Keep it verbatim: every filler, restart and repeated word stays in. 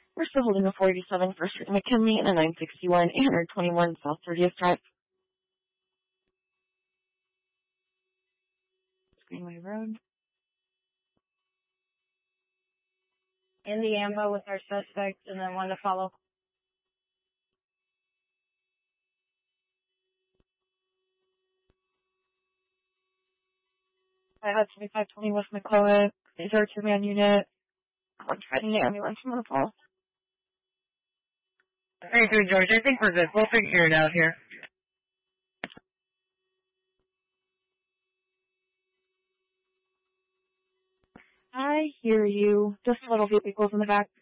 We're still holding a four eighty-seven First Street McKinley and a nine sixty-one eight twenty-one South thirtieth Drive. Greenway Road. In the ambo with our suspect and then one to follow. I had twenty-five twenty West McClellan. These are two-man unit. I'm trying the ambulance from the fall. Thank you, George. I think we're good. We'll figure it out here. I hear you. Just a little vehicle in the back.